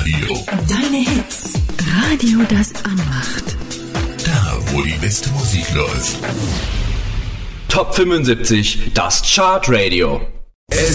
Radio. Deine Hits. Radio, das anmacht. Da, wo die beste Musik läuft. Top 75, das Chart Radio.